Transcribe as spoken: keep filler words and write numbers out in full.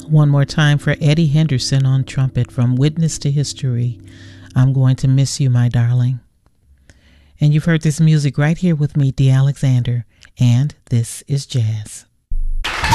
One more time for Eddie Henderson on trumpet from Witness to History. I'm going to miss you, my darling. And you've heard this music right here with me, Dee Alexander, and this is jazz.